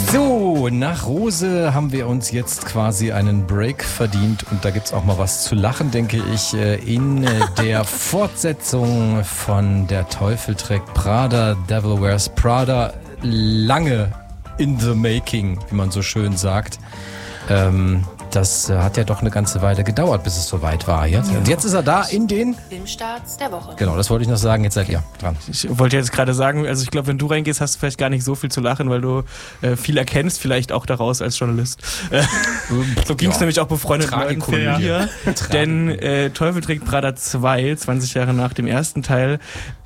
So, nach Rose haben wir uns jetzt quasi einen Break verdient und da gibt's auch mal was zu lachen, denke ich, in der Fortsetzung von Der Teufel trägt Prada, Devil Wears Prada, lange in the making, wie man so schön sagt. Das hat ja doch eine ganze Weile gedauert, bis es soweit war. Jetzt. Und jetzt ist er da in den Filmstarts der Woche. Genau, das wollte ich noch sagen. Jetzt seid ihr dran. Ich wollte jetzt gerade sagen, also ich glaube, wenn du reingehst, hast du vielleicht gar nicht so viel zu lachen, weil du viel erkennst, vielleicht auch daraus als Journalist. So ging es nämlich auch befreundeten Leuten von mir. Denn Teufel trägt Prada 2, 20 Jahre nach dem ersten Teil,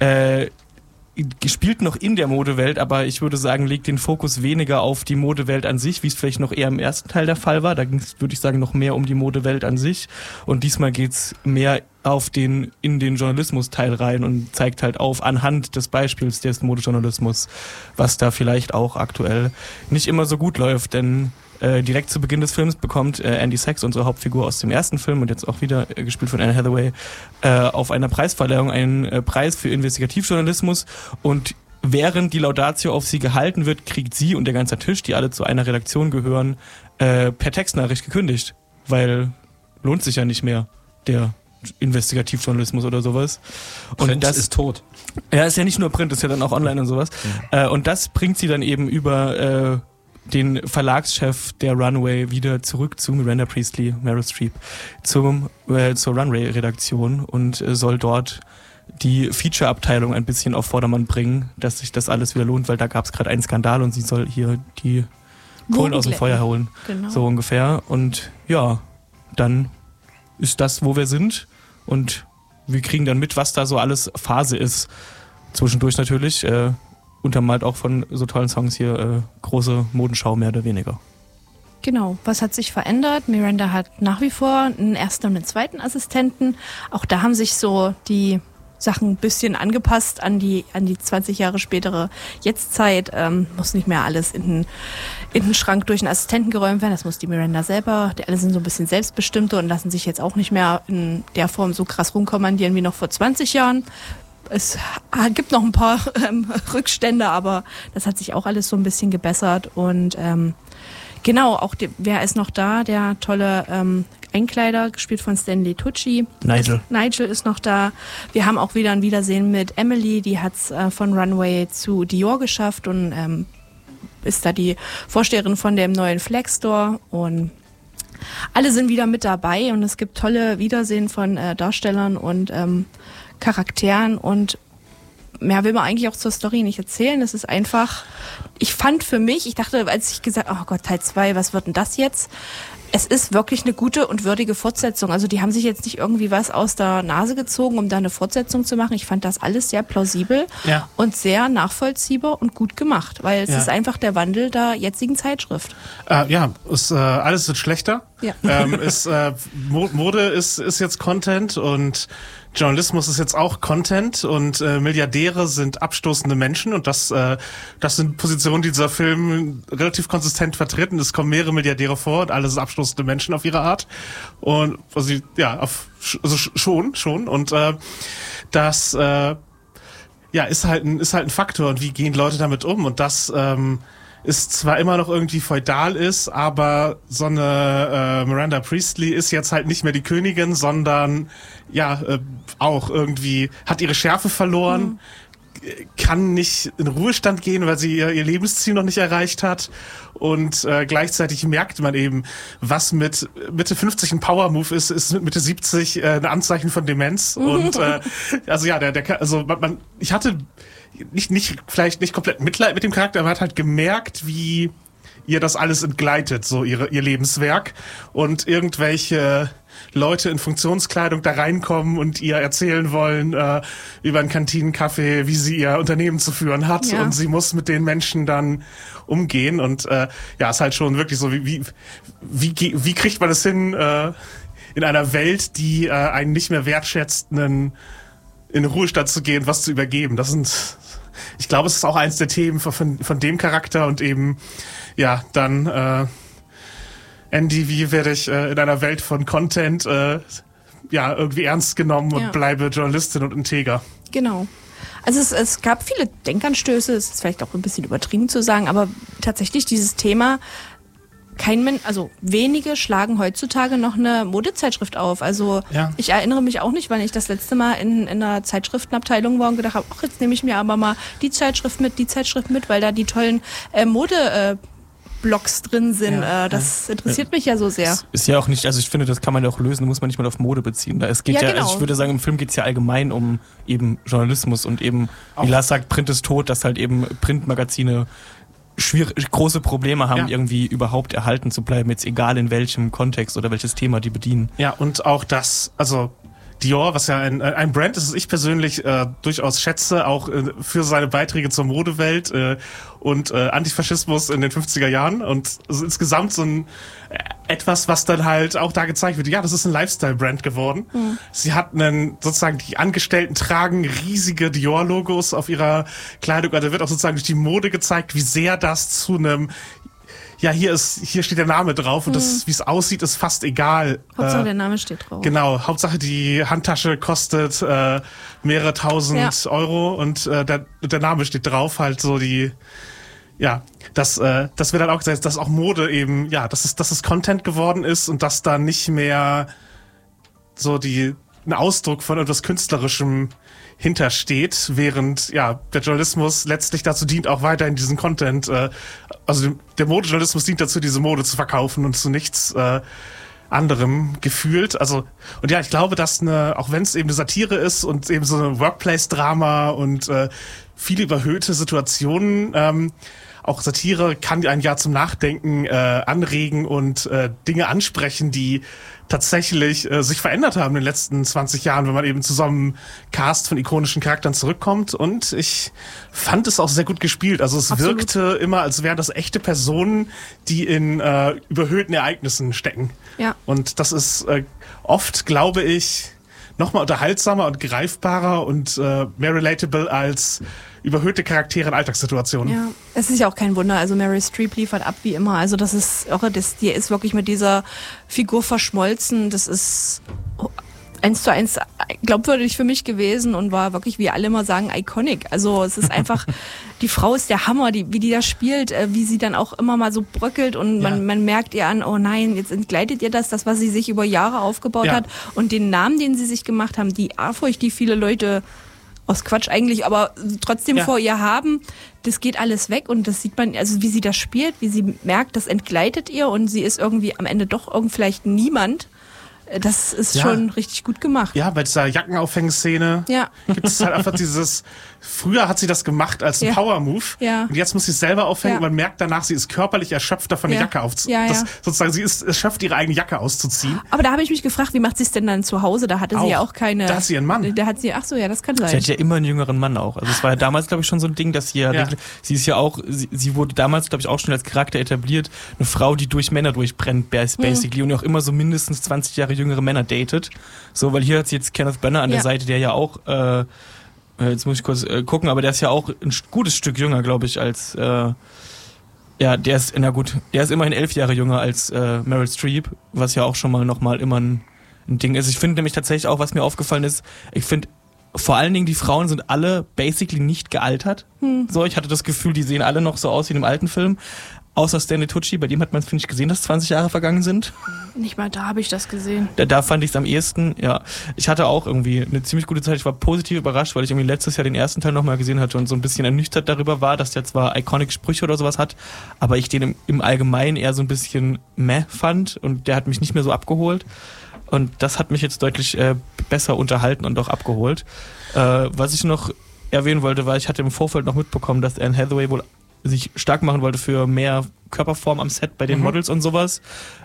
gespielt noch in der Modewelt, aber ich würde sagen, legt den Fokus weniger auf die Modewelt an sich, wie es vielleicht noch eher im ersten Teil der Fall war. Da ging es, würde ich sagen, noch mehr um die Modewelt an sich. Und diesmal geht's mehr in den Journalismus-Teil rein und zeigt halt auf, anhand des Beispiels des Modejournalismus, was da vielleicht auch aktuell nicht immer so gut läuft, denn direkt zu Beginn des Films bekommt Andy Sachs, unsere Hauptfigur aus dem ersten Film und jetzt auch wieder gespielt von Anne Hathaway, auf einer Preisverleihung einen Preis für Investigativjournalismus, und während die Laudatio auf sie gehalten wird, kriegt sie und der ganze Tisch, die alle zu einer Redaktion gehören, per Textnachricht gekündigt, weil lohnt sich ja nicht mehr, der Investigativjournalismus oder sowas. Und Print ist tot. Ja, ist ja nicht nur Print, ist ja dann auch online und sowas. Und das bringt sie dann eben über den Verlagschef der Runway wieder zurück zu Miranda Priestley, Meryl Streep, zur Runway-Redaktion und soll dort die Feature-Abteilung ein bisschen auf Vordermann bringen, dass sich das alles wieder lohnt, weil da gab es gerade einen Skandal und sie soll hier die Kohlen aus dem Feuer holen. Genau. So ungefähr. Und ja, dann ist das, wo wir sind, und wir kriegen dann mit, was da so alles Phase ist. Zwischendurch natürlich, untermalt auch von so tollen Songs hier, große Modenschau mehr oder weniger. Genau, was hat sich verändert? Miranda hat nach wie vor einen ersten und einen zweiten Assistenten. Auch da haben sich so die Sachen ein bisschen angepasst an die 20 Jahre spätere Jetztzeit. Muss nicht mehr alles in den Schrank durch einen Assistenten geräumt werden. Das muss die Miranda selber. Die alle sind so ein bisschen selbstbestimmter und lassen sich jetzt auch nicht mehr in der Form so krass rumkommandieren wie noch vor 20 Jahren. Es gibt noch ein paar Rückstände, aber das hat sich auch alles so ein bisschen gebessert. Und genau, auch wer ist noch da? Der tolle Einkleider, gespielt von Stanley Tucci. Nigel ist noch da. Wir haben auch wieder ein Wiedersehen mit Emily, die hat's von Runway zu Dior geschafft und ist da die Vorsteherin von dem neuen Flag Store. Und alle sind wieder mit dabei und es gibt tolle Wiedersehen von Darstellern und Charakteren, und mehr will man eigentlich auch zur Story nicht erzählen. Es ist einfach, ich dachte, als ich gesagt habe, oh Gott, Teil 2, was wird denn das jetzt? Es ist wirklich eine gute und würdige Fortsetzung. Also die haben sich jetzt nicht irgendwie was aus der Nase gezogen, um da eine Fortsetzung zu machen. Ich fand das alles sehr plausibel und sehr nachvollziehbar und gut gemacht, weil es ist einfach der Wandel der jetzigen Zeitschrift. Alles wird schlechter. Ja. Mode ist jetzt Content und Journalismus ist jetzt auch Content und Milliardäre sind abstoßende Menschen, und das sind Positionen, die dieser Film relativ konsistent vertreten. Es kommen mehrere Milliardäre vor und alle sind abstoßende Menschen auf ihre Art, und schon und das ist halt ein Faktor, und wie gehen Leute damit um, und das ist zwar immer noch irgendwie feudal ist, aber so eine Miranda Priestley ist jetzt halt nicht mehr die Königin, sondern auch irgendwie hat ihre Schärfe verloren, kann nicht in Ruhestand gehen, weil sie ihr Lebensziel noch nicht erreicht hat, und gleichzeitig merkt man eben, was mit Mitte 50 ein Power-Move ist mit Mitte 70 ein Anzeichen von Demenz. Und ich hatte vielleicht nicht komplett Mitleid mit dem Charakter, aber man hat halt gemerkt, wie ihr das alles entgleitet, so ihr Lebenswerk, und irgendwelche Leute in Funktionskleidung da reinkommen und ihr erzählen wollen über einen Kantinenkaffee, wie sie ihr Unternehmen zu führen hat, und sie muss mit den Menschen dann umgehen, und ist halt schon wirklich so, wie kriegt man es hin, in einer Welt, die einen nicht mehr wertschätzt, in den Ruhestand zu gehen, was zu übergeben. Ich glaube, es ist auch eins der Themen von dem Charakter, und eben, dann Andy, wie werde ich in einer Welt von Content irgendwie ernst genommen und bleibe Journalistin und integer. Genau. Also es gab viele Denkanstöße, es ist vielleicht auch ein bisschen übertrieben zu sagen, aber tatsächlich dieses Thema, wenige schlagen heutzutage noch eine Modezeitschrift auf. Also ich erinnere mich auch nicht, wann ich das letzte Mal in einer Zeitschriftenabteilung war und gedacht habe, ach, jetzt nehme ich mir aber mal die Zeitschrift mit, weil da die tollen Blogs drin sind. Das interessiert mich ja so sehr. Ist ja auch nicht, also ich finde, das kann man ja auch lösen, muss man nicht mal auf Mode beziehen. Es geht genau. Also ich würde sagen, im Film geht es ja allgemein um eben Journalismus und eben, wie Lars sagt, Print ist tot, dass halt eben Printmagazine große Probleme haben, irgendwie überhaupt erhalten zu bleiben, jetzt egal in welchem Kontext oder welches Thema die bedienen. Ja, und auch das, also Dior, was ja ein Brand ist, das ich persönlich durchaus schätze, auch für seine Beiträge zur Modewelt und Antifaschismus in den 50er Jahren und also insgesamt so ein etwas, was dann halt auch da gezeigt wird. Ja, das ist ein Lifestyle-Brand geworden. Mhm. Sie hat sozusagen die Angestellten tragen riesige Dior-Logos auf ihrer Kleidung. Also da wird auch sozusagen durch die Mode gezeigt, wie sehr das zu einem hier steht der Name drauf und das, wie es aussieht, ist fast egal. Hauptsache der Name steht drauf. Genau, Hauptsache die Handtasche kostet mehrere tausend Euro und der Name steht drauf, halt so das wird dann auch gesagt, dass auch Mode eben, dass es Content geworden ist und dass da nicht mehr so ein Ausdruck von etwas Künstlerischem hintersteht, während der Journalismus letztlich dazu dient, auch weiterhin diesen Content, also der Modejournalismus dient dazu, diese Mode zu verkaufen und zu nichts anderem gefühlt. Also, und ich glaube, dass auch wenn es eben eine Satire ist und eben so ein Workplace-Drama und viele überhöhte Situationen, auch Satire kann einen zum Nachdenken anregen und Dinge ansprechen, die tatsächlich sich verändert haben in den letzten 20 Jahren, wenn man eben zu so einem Cast von ikonischen Charakteren zurückkommt. Und ich fand es auch sehr gut gespielt. Also es wirkte immer, als wären das echte Personen, die in überhöhten Ereignissen stecken. Ja. Und das ist oft, glaube ich, nochmal unterhaltsamer und greifbarer und mehr relatable als überhöhte Charaktere in Alltagssituationen. Ja, es ist ja auch kein Wunder. Also Meryl Streep liefert ab wie immer. Also die ist wirklich mit dieser Figur verschmolzen. Das ist 1:1 glaubwürdig für mich gewesen und war wirklich, wie alle immer sagen, iconic. Also es ist einfach, die Frau ist der Hammer, wie die da spielt, wie sie dann auch immer mal so bröckelt und man merkt ihr an, oh nein, jetzt entgleitet ihr das, was sie sich über Jahre aufgebaut hat und den Namen, den sie sich gemacht haben, die Ehrfurcht, die viele Leute aus Quatsch eigentlich, aber trotzdem vor ihr haben, das geht alles weg und das sieht man, also wie sie das spielt, wie sie merkt, das entgleitet ihr und sie ist irgendwie am Ende doch vielleicht niemand. Das ist schon richtig gut gemacht. Ja, bei dieser Jackenaufhängszene gibt es halt einfach früher hat sie das gemacht als ein Power-Move und jetzt muss sie es selber aufhängen und man merkt danach, sie ist körperlich erschöpft davon, eine Jacke aufzuziehen. Sozusagen, sie ist erschöpft, ihre eigene Jacke auszuziehen. Aber da habe ich mich gefragt, wie macht sie es denn dann zu Hause? Da hatte sie ja auch keine... Da hat sie ihren Mann. Das kann sein. Sie hat ja immer einen jüngeren Mann auch. Also es war ja damals, glaube ich, schon so ein Ding, dass sie sie ist ja auch, sie wurde damals, glaube ich, auch schon als Charakter etabliert, eine Frau, die durch Männer durchbrennt, basically, und auch immer so mindestens 20 Jahre jüngere Männer datet. So, weil hier hat sie jetzt Kenneth Branagh an der Seite, der ja auch, jetzt muss ich kurz gucken, aber der ist ja auch ein gutes Stück jünger, glaube ich, als, der ist immerhin 11 Jahre jünger als Meryl Streep, was ja auch schon mal nochmal immer ein Ding ist. Ich finde nämlich tatsächlich auch, was mir aufgefallen ist, ich finde, vor allen Dingen die Frauen sind alle basically nicht gealtert. So, ich hatte das Gefühl, die sehen alle noch so aus wie in einem alten Film. Außer Stanley Tucci, bei dem hat man es, finde ich, gesehen, dass 20 Jahre vergangen sind. Nicht mal da habe ich das gesehen. Da fand ich es am ehesten, Ich hatte auch irgendwie eine ziemlich gute Zeit. Ich war positiv überrascht, weil ich irgendwie letztes Jahr den ersten Teil nochmal gesehen hatte und so ein bisschen ernüchtert darüber war, dass der zwar iconic Sprüche oder sowas hat, aber ich den im Allgemeinen eher so ein bisschen meh fand und der hat mich nicht mehr so abgeholt. Und das hat mich jetzt deutlich besser unterhalten und auch abgeholt. Was ich noch erwähnen wollte, war, ich hatte im Vorfeld noch mitbekommen, dass Anne Hathaway wohl sich stark machen wollte für mehr Körperform am Set bei den Models und sowas.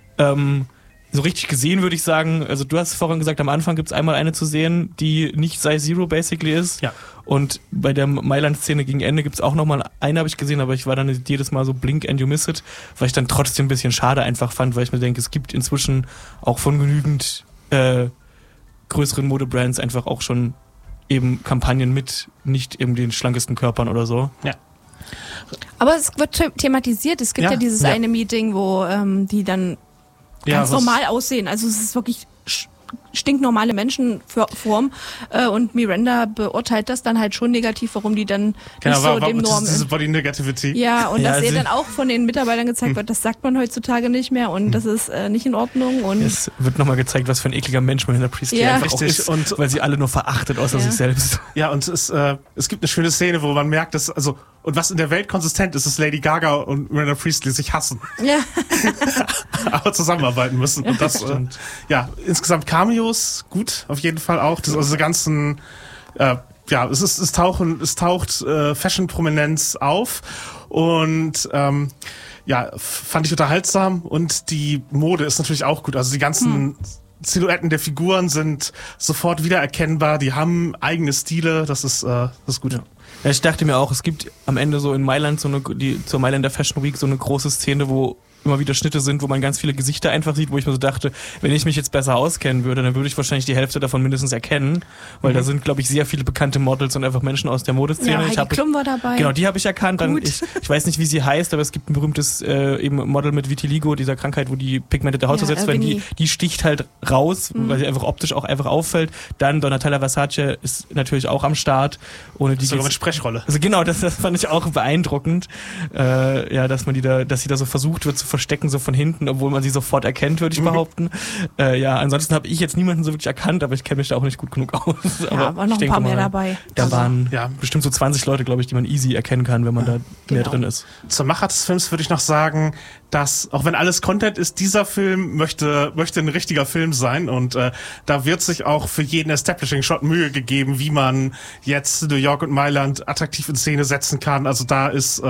So richtig gesehen würde ich sagen, also du hast vorhin gesagt, am Anfang gibt es einmal eine zu sehen, die nicht Size Zero basically ist. Ja. Und bei der Mailand-Szene gegen Ende gibt es auch nochmal eine, habe ich gesehen, aber ich war dann jedes Mal so blink and you miss it, weil ich dann trotzdem ein bisschen schade einfach fand, weil ich mir denke, es gibt inzwischen auch von genügend größeren Modebrands einfach auch schon eben Kampagnen mit nicht eben den schlankesten Körpern oder so. Ja. Aber es wird thematisiert. Es gibt ja dieses eine Meeting, wo die dann ganz normal aussehen. Also es ist wirklich stinknormale Menschenform und Miranda beurteilt das dann halt schon negativ, warum die dann nicht so dem Norm diese Body Negativity. Ja, und dass ihr dann auch von den Mitarbeitern gezeigt wird, das sagt man heutzutage nicht mehr und das ist nicht in Ordnung. Und es wird nochmal gezeigt, was für ein ekliger Mensch Miranda Priestley einfach auch ist, und weil sie alle nur verachtet außer sich selbst. Ja, und es gibt eine schöne Szene, wo man merkt, dass, und was in der Welt konsistent ist, ist Lady Gaga und Miranda Priestley sich hassen. Ja. Aber zusammenarbeiten müssen. Und das, insgesamt Cameos, gut, auf jeden Fall auch. Also ganzen, es taucht Fashion-Prominenz auf und, fand ich unterhaltsam und die Mode ist natürlich auch gut. Also die ganzen Silhouetten der Figuren sind sofort wiedererkennbar, die haben eigene Stile, das ist gut. Ja. Ja, ich dachte mir auch, es gibt am Ende so in Mailand zur Mailänder Fashion Week so eine große Szene, wo immer wieder Schnitte sind, wo man ganz viele Gesichter einfach sieht, wo ich mir so dachte, wenn ich mich jetzt besser auskennen würde, dann würde ich wahrscheinlich die Hälfte davon mindestens erkennen, weil da sind, glaube ich, sehr viele bekannte Models und einfach Menschen aus der Modeszene. Ja, Heidi Klum war dabei. Genau, die habe ich erkannt. Dann, ich weiß nicht, wie sie heißt, aber es gibt ein berühmtes eben Model mit Vitiligo, dieser Krankheit, wo die pigmentierte Haut zersetzt werden, die sticht halt raus, weil sie einfach optisch auch einfach auffällt. Dann Donatella Versace ist natürlich auch am Start. Ohne die sogar mit Sprechrolle. Also genau, das fand ich auch beeindruckend, dass sie da so versucht wird zu verstecken, so von hinten, obwohl man sie sofort erkennt, würde ich behaupten. Ansonsten habe ich jetzt niemanden so wirklich erkannt, aber ich kenne mich da auch nicht gut genug aus. Aber war noch ein paar mehr dabei. Da waren bestimmt so 20 Leute, glaube ich, die man easy erkennen kann, wenn man da mehr drin ist. Zur Macher des Films würde ich noch sagen, dass, auch wenn alles Content ist, dieser Film möchte ein richtiger Film sein und da wird sich auch für jeden Establishing-Shot Mühe gegeben, wie man jetzt New York und Mailand attraktiv in Szene setzen kann. Also da ist,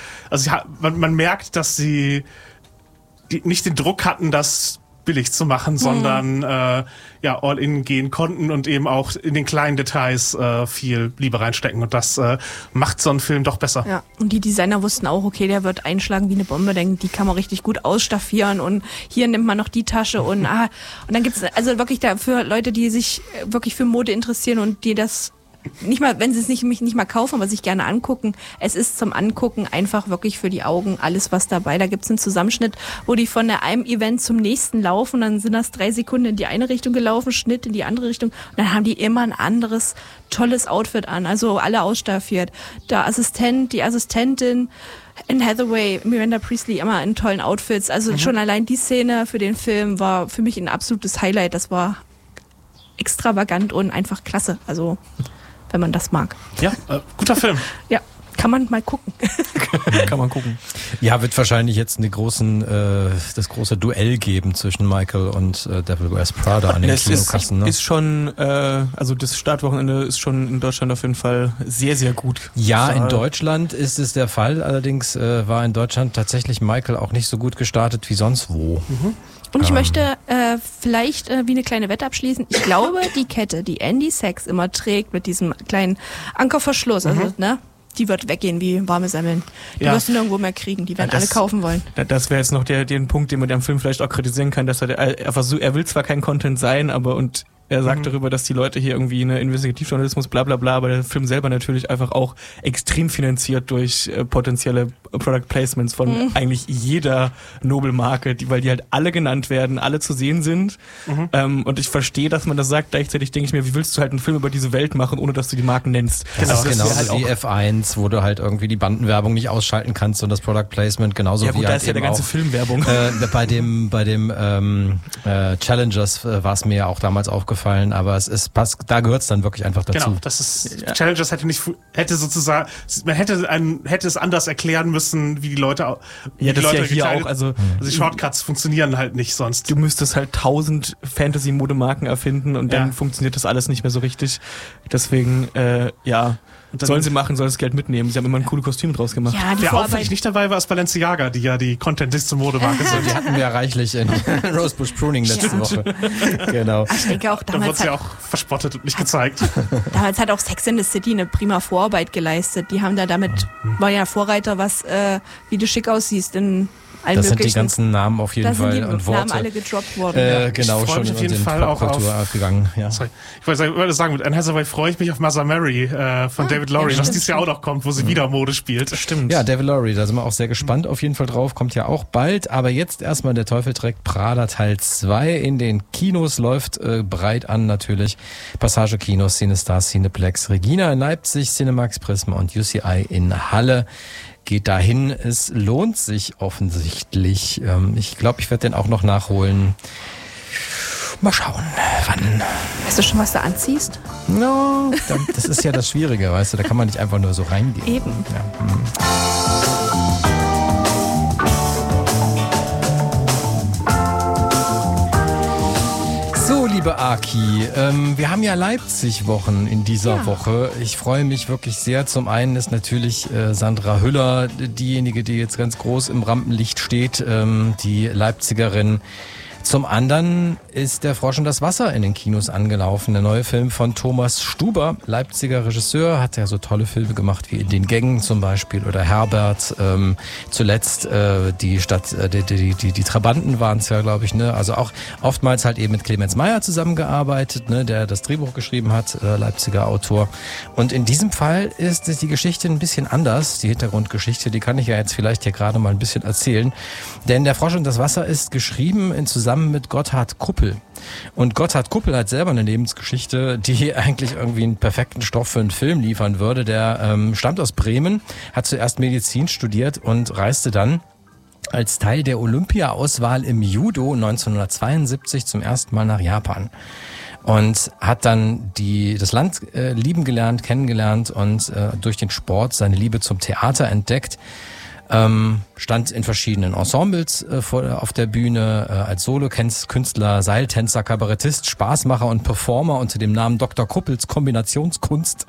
man merkt, dass sie nicht den Druck hatten, das billig zu machen, sondern all in gehen konnten und eben auch in den kleinen Details viel Liebe reinstecken und das macht so einen Film doch besser. Ja, und die Designer wussten auch, okay, der wird einschlagen wie eine Bombe, denn die kann man richtig gut ausstaffieren und hier nimmt man noch die Tasche und dann gibt's also wirklich dafür Leute, die sich wirklich für Mode interessieren und die das nicht mal, wenn sie es nicht mal kaufen, aber sich gerne angucken. Es ist zum Angucken einfach wirklich für die Augen alles was dabei. Da gibt's einen Zusammenschnitt, wo die von einem Event zum nächsten laufen. Dann sind das 3 Sekunden in die eine Richtung gelaufen, Schnitt in die andere Richtung. Und dann haben die immer ein anderes, tolles Outfit an. Also alle ausstaffiert. Die Assistentin, Anne Hathaway, Miranda Priestley immer in tollen Outfits. Also schon allein die Szene für den Film war für mich ein absolutes Highlight. Das war extravagant und einfach klasse. Also wenn man das mag. Ja, guter Film. Ja, kann man mal gucken. Kann man gucken. Ja, wird wahrscheinlich jetzt das große Duell geben zwischen Michael und Devil Wears Prada an den Kinokassen. Ist schon, also das Startwochenende ist schon in Deutschland auf jeden Fall sehr, sehr gut. Ja, in Deutschland ist es der Fall. Allerdings war in Deutschland tatsächlich Michael auch nicht so gut gestartet wie sonst wo. Und ich möchte vielleicht wie eine kleine Wette abschließen. Ich glaube, die Kette, die Andy Sachs immer trägt mit diesem kleinen Ankerverschluss, also die wird weggehen wie warme Semmeln. Die wirst du nirgendwo mehr kriegen. Die werden alle kaufen wollen. Das wäre jetzt noch den Punkt, den man am Film vielleicht auch kritisieren kann, dass er will zwar kein Content sein, und er sagt darüber, dass die Leute hier irgendwie eine Investigativjournalismus bla bla bla, aber der Film selber natürlich einfach auch extrem finanziert durch potenzielle Product Placements von eigentlich jeder Nobelmarke, weil die halt alle genannt werden, alle zu sehen sind. Und ich verstehe, dass man das sagt. Gleichzeitig denke ich mir, wie willst du halt einen Film über diese Welt machen, ohne dass du die Marken nennst? Das ist genauso wie F1, wo du halt irgendwie die Bandenwerbung nicht ausschalten kannst und das Product Placement genauso wie da halt ist ja der ganze Filmwerbung. Bei dem Challengers war es mir ja auch damals aufgefallen, aber da gehört es dann wirklich einfach dazu. Genau, Challengers hätte es anders erklären müssen, wie die Leute hier auch, also die Shortcuts funktionieren halt nicht sonst. Du müsstest halt 1000 Fantasy-Modemarken erfinden und dann funktioniert das alles nicht mehr so richtig. Deswegen, sollen sie machen, sollen das Geld mitnehmen. Sie haben immer ein cooles Kostüm draus gemacht. Ja, wer auffällig nicht dabei war, ist Balenciaga, die ja die Content-liste Modemarke sind. Die hatten wir ja reichlich in Rosebush Pruning letzte Woche. Genau. Ich denke auch, da wurde sie auch verspottet und nicht gezeigt. Damals hat auch Sex in the City eine prima Vorarbeit geleistet. Die haben war ja Vorreiter, wie du schick aussiehst in allen Das sind die möglichen. ganzen Namen auf jeden Da sind Fall die und Namen Worte. alle gedroppt worden. Genau, Ich freu schon mich in auf jeden unseren Fall auch Popkultur aufgegangen. Ja. Sorry. Ich wollte sagen, mit Anne Hathaway freue ich mich auf Mother Mary von David Lowry, ja, was stimmt. dieses Jahr auch noch kommt, wo sie wieder Mode spielt. Stimmt. Ja, David Lowry, da sind wir auch sehr gespannt auf jeden Fall drauf, kommt ja auch bald, aber jetzt erstmal der Teufel trägt Prada Teil 2 in den Kinos, läuft breit an natürlich, Passage Kinos, Cinestar, Cineplex, Regina in Leipzig, Cinemax, Prisma und UCI in Halle. Geht dahin, es lohnt sich offensichtlich. Ich glaube, ich werde den auch noch nachholen. Mal schauen, wann. Weißt du schon, was du anziehst? No, das ist ja das Schwierige, weißt du, da kann man nicht einfach nur so reingehen. Eben. Ja. So, liebe Aki, wir haben ja Leipzig-Wochen in dieser Woche. Ich freue mich wirklich sehr. Zum einen ist natürlich Sandra Hüller diejenige, die jetzt ganz groß im Rampenlicht steht, die Leipzigerin. Zum anderen ist Der Frosch und das Wasser in den Kinos angelaufen. Der neue Film von Thomas Stuber, Leipziger Regisseur, hat ja so tolle Filme gemacht wie In den Gängen zum Beispiel oder Herbert. Zuletzt die Trabanten waren es ja, glaube ich. Ne? Also auch oftmals halt eben mit Clemens Meyer zusammengearbeitet, ne? Der das Drehbuch geschrieben hat, Leipziger Autor. Und in diesem Fall ist die Geschichte ein bisschen anders. Die Hintergrundgeschichte, die kann ich ja jetzt vielleicht hier gerade mal ein bisschen erzählen. Denn Der Frosch und das Wasser ist geschrieben zusammen mit Gotthard Kuppel. Und Gotthard Kuppel hat selber eine Lebensgeschichte, die eigentlich irgendwie einen perfekten Stoff für einen Film liefern würde. Der stammt aus Bremen, hat zuerst Medizin studiert und reiste dann als Teil der Olympia-Auswahl im Judo 1972 zum ersten Mal nach Japan. Und hat dann das Land lieben gelernt, kennengelernt und durch den Sport seine Liebe zum Theater entdeckt. Stand in verschiedenen Ensembles auf der Bühne, als Solokünstler, Seiltänzer, Kabarettist, Spaßmacher und Performer unter dem Namen Dr. Kuppels Kombinationskunst.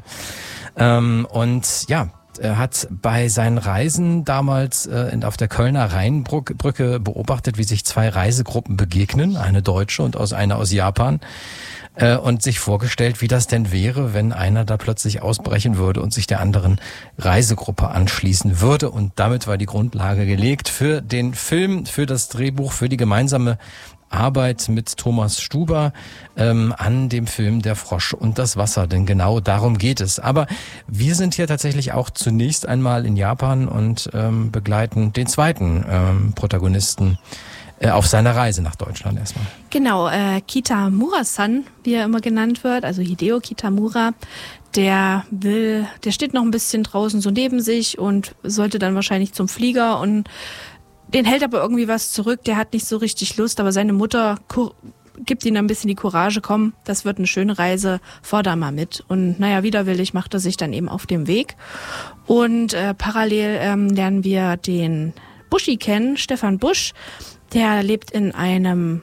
Und ja, er hat bei seinen Reisen damals auf der Kölner Rheinbrücke beobachtet, wie sich zwei Reisegruppen begegnen, eine deutsche und eine aus Japan. Und sich vorgestellt, wie das denn wäre, wenn einer da plötzlich ausbrechen würde und sich der anderen Reisegruppe anschließen würde. Und damit war die Grundlage gelegt für den Film, für das Drehbuch, für die gemeinsame Arbeit mit Thomas Stuber an dem Film Der Frosch und das Wasser, denn genau darum geht es. Aber wir sind hier tatsächlich auch zunächst einmal in Japan und begleiten den zweiten Protagonisten auf seiner Reise nach Deutschland erstmal. Genau, Kitamura-san, wie er immer genannt wird, also Hideo Kitamura, der steht noch ein bisschen draußen so neben sich und sollte dann wahrscheinlich zum Flieger und den hält aber irgendwie was zurück, der hat nicht so richtig Lust, aber seine Mutter gibt ihm ein bisschen die Courage, komm, das wird eine schöne Reise, fahr da mal mit. Und naja, widerwillig macht er sich dann eben auf dem Weg. Und parallel lernen wir den Buschi kennen, Stefan Busch. Der lebt in einem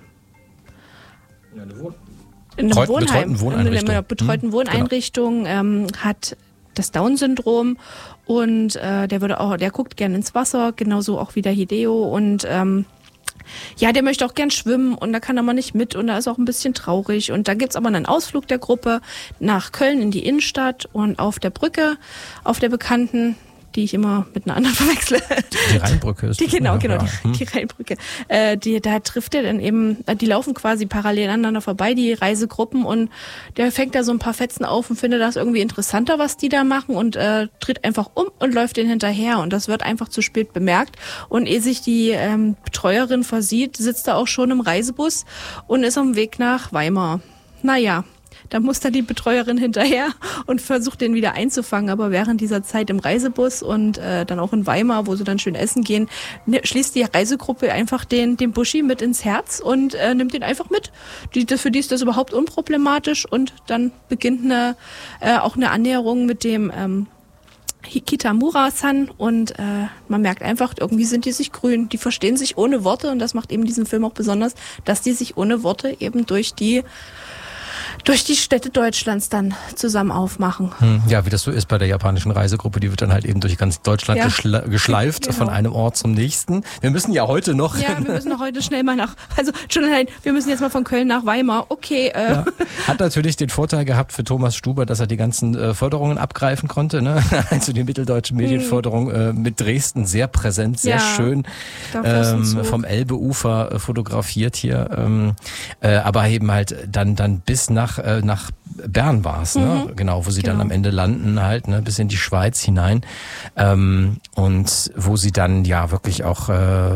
Wohnheim, in einer betreuten Wohneinrichtung, hat das Down-Syndrom und der guckt gern ins Wasser, genauso auch wie der Hideo und der möchte auch gern schwimmen und da kann er mal nicht mit und da ist auch ein bisschen traurig und da gibt's aber einen Ausflug der Gruppe nach Köln in die Innenstadt und auf der Brücke, auf der bekannten, die ich immer mit einer anderen verwechsle. Die Rheinbrücke ist die Rheinbrücke. Da trifft er dann eben, die laufen quasi parallel aneinander vorbei, die Reisegruppen und der fängt da so ein paar Fetzen auf und findet das irgendwie interessanter, was die da machen und tritt einfach um und läuft denen hinterher und das wird einfach zu spät bemerkt und ehe sich die Betreuerin versieht, sitzt er auch schon im Reisebus und ist auf dem Weg nach Weimar. Naja. Da muss da die Betreuerin hinterher und versucht den wieder einzufangen. Aber während dieser Zeit im Reisebus und dann auch in Weimar, wo sie dann schön essen gehen, schließt die Reisegruppe einfach den Buschi mit ins Herz und nimmt ihn einfach mit. Für die ist das überhaupt unproblematisch und dann beginnt auch eine Annäherung mit dem Kitamura-san und man merkt einfach, irgendwie sind die sich grün. Die verstehen sich ohne Worte und das macht eben diesen Film auch besonders, dass die sich ohne Worte eben durch die durch die Städte Deutschlands dann zusammen aufmachen. Ja, wie das so ist bei der japanischen Reisegruppe, die wird dann halt eben durch ganz Deutschland geschleift, genau. Von einem Ort zum nächsten. Wir müssen ja heute noch... Ja, wir müssen noch heute schnell mal wir müssen jetzt mal von Köln nach Weimar. Okay. Ja. Hat natürlich den Vorteil gehabt für Thomas Stuber, dass er die ganzen Förderungen abgreifen konnte. Ne? Also die mitteldeutschen Medienförderung mit Dresden sehr präsent, sehr schön vom Elbeufer fotografiert hier. Aber eben halt dann bis nach Bern war es, ne? Genau, wo sie dann am Ende landen halt, ne? Bis in die Schweiz hinein und wo sie dann ja wirklich auch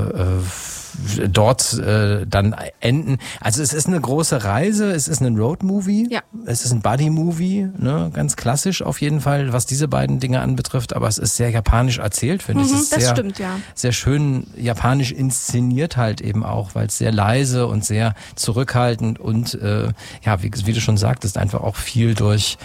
dort dann enden. Also es ist eine große Reise, es ist ein Road-Movie, es ist ein Buddy-Movie, ne? Ganz klassisch auf jeden Fall, was diese beiden Dinge anbetrifft, aber es ist sehr japanisch erzählt, finde ich. Es ist sehr schön japanisch inszeniert halt eben auch, weil es sehr leise und sehr zurückhaltend und wie du schon sagtest, einfach auch viel durch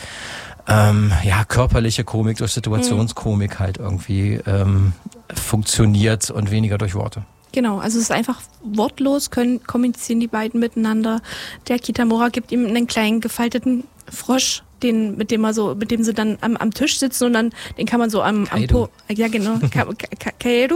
körperliche Komik, durch Situationskomik halt irgendwie funktioniert und weniger durch Worte. Genau, also es ist einfach wortlos, kommunizieren die beiden miteinander. Der Kitamura gibt ihm einen kleinen gefalteten Frosch, mit dem sie dann am Tisch sitzen und dann den kann man so am Po. Ja, genau. Kaeru.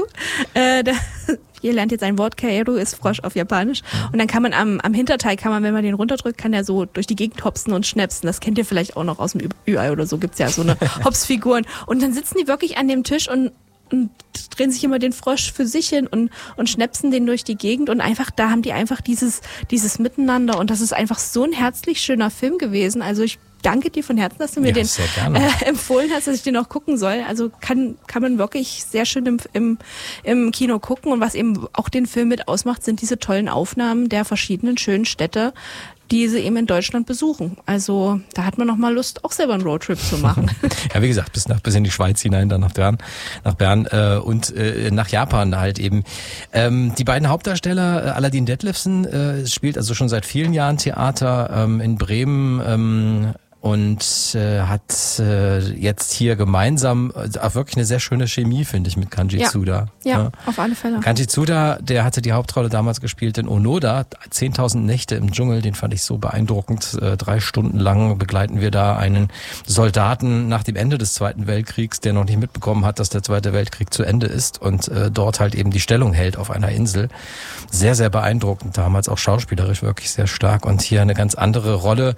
Ihr lernt jetzt ein Wort, Kaeru ist Frosch auf Japanisch. Und dann kann man am Hinterteil, wenn man den runterdrückt, kann er so durch die Gegend hopsen und schnäpsen. Das kennt ihr vielleicht auch noch aus dem Ü-Ei oder so, gibt's ja so eine Hopsfiguren. Und dann sitzen die wirklich an dem Tisch und drehen sich immer den Frosch für sich hin und schnäpsen den durch die Gegend und da haben die einfach dieses Miteinander und das ist einfach so ein herzlich schöner Film gewesen. Also ich danke dir von Herzen, dass du mir den empfohlen hast, dass ich den auch gucken soll. Also kann man wirklich sehr schön im Kino gucken und was eben auch den Film mit ausmacht, sind diese tollen Aufnahmen der verschiedenen schönen Städte, die sie eben in Deutschland besuchen. Also da hat man noch mal Lust, auch selber einen Roadtrip zu machen. Ja, wie gesagt, bis in die Schweiz hinein, dann nach Bern und nach Japan halt eben. Die beiden Hauptdarsteller, Aladdin Detlefsen, spielt also schon seit vielen Jahren Theater in Bremen und hat jetzt hier gemeinsam auch wirklich eine sehr schöne Chemie, finde ich, mit Kanji Tsuda. Ja, auf alle Fälle. Kanji Tsuda, der hatte die Hauptrolle damals gespielt in Onoda, 10.000 Nächte im Dschungel, den fand ich so beeindruckend. 3 Stunden lang begleiten wir da einen Soldaten nach dem Ende des Zweiten Weltkriegs, der noch nicht mitbekommen hat, dass der Zweite Weltkrieg zu Ende ist und dort halt eben die Stellung hält auf einer Insel. Sehr, sehr beeindruckend damals, auch schauspielerisch wirklich sehr stark und hier eine ganz andere Rolle.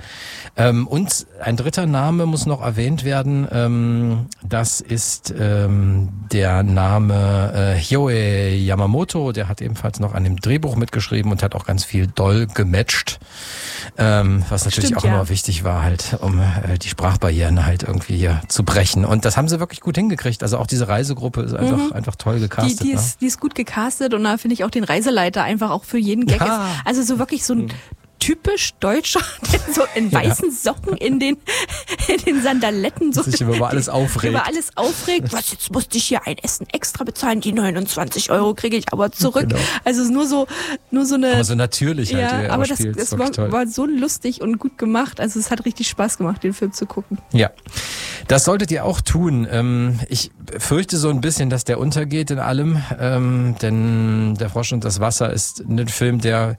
Und ein dritter Name muss noch erwähnt werden. Das ist der Name Hyoe Yamamoto. Der hat ebenfalls noch an dem Drehbuch mitgeschrieben und hat auch ganz viel doll gematcht. Was natürlich auch immer wichtig war, halt, um die Sprachbarrieren halt irgendwie hier zu brechen. Und das haben sie wirklich gut hingekriegt. Also auch diese Reisegruppe ist einfach toll gecastet. Die ist gut gecastet und da finde ich auch den Reiseleiter einfach auch für jeden Gag. Ja. Also so wirklich so ein typisch Deutscher, der so in weißen Socken in den Sandaletten so sich über alles aufregt. Was, jetzt musste ich hier ein Essen extra bezahlen, die 29 € kriege ich aber zurück. Genau. Also es ist nur so eine... Aber so natürlich halt. Ja, aber das war so lustig und gut gemacht. Also es hat richtig Spaß gemacht, den Film zu gucken. Ja, das solltet ihr auch tun. Ich fürchte so ein bisschen, dass der untergeht in allem, denn Der Frosch und das Wasser ist ein Film, der...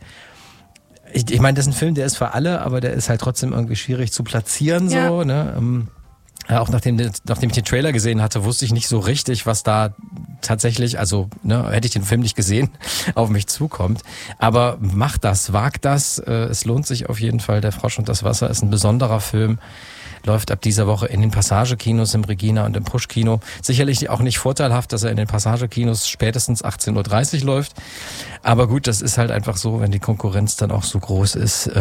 Ich meine, das ist ein Film, der ist für alle, aber der ist halt trotzdem irgendwie schwierig zu platzieren, so, ne? Auch nachdem ich den Trailer gesehen hatte, wusste ich nicht so richtig, was da tatsächlich, also hätte ich den Film nicht gesehen, auf mich zukommt. Aber macht das, wagt das. Es lohnt sich auf jeden Fall. Der Frosch und das Wasser ist ein besonderer Film. Läuft ab dieser Woche in den Passagekinos im Regina und im Push-Kino. Sicherlich auch nicht vorteilhaft, dass er in den Passagekinos spätestens 18.30 Uhr läuft. Aber gut, das ist halt einfach so, wenn die Konkurrenz dann auch so groß ist.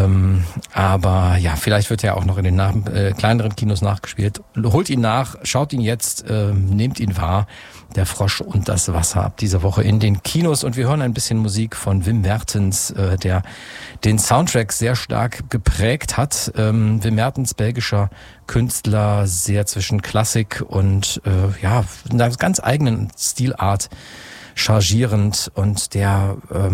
Aber ja, vielleicht wird er auch noch in den kleineren Kinos nachgespielt. Holt ihn nach, schaut ihn jetzt, nehmt ihn wahr. Der Frosch und das Wasser ab dieser Woche in den Kinos. Und wir hören ein bisschen Musik von Wim Mertens, der den Soundtrack sehr stark geprägt hat. Wim Mertens, belgischer Künstler, sehr zwischen Klassik und einer ganz eigenen Stilart chargierend, und der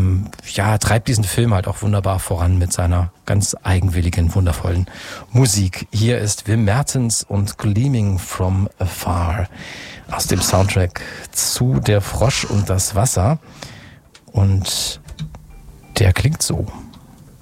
treibt diesen Film halt auch wunderbar voran mit seiner ganz eigenwilligen, wundervollen Musik. Hier ist Wim Mertens und Gleaming from Afar aus dem Soundtrack zu Der Frosch und das Wasser, und der klingt so.